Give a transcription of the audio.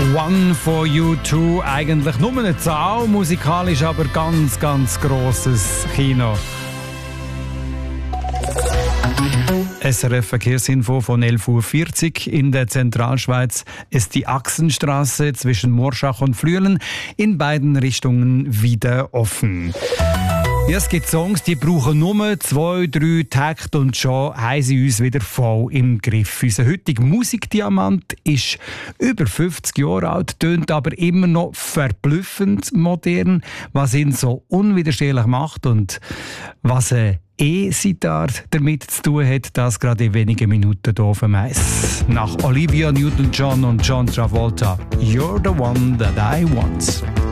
One for You Two, eigentlich nur eine Zahl, musikalisch aber ganz, ganz grosses Kino. SRF Verkehrsinfo von 11.40 Uhr. In der Zentralschweiz ist die Achsenstraße zwischen Morschach und Flüelen in beiden Richtungen wieder offen. Ja, es gibt Songs, die brauchen nur 2, 3 Takte und schon haben sie uns wieder voll im Griff. Unser heutiger Musikdiamant ist über 50 Jahre alt, tönt aber immer noch verblüffend modern, was ihn so unwiderstehlich macht und was E-Sitar damit zu tun hat, das gerade in wenigen Minuten hier auf dem Eis. Nach Olivia Newton-John und John Travolta, You're the One That I Want.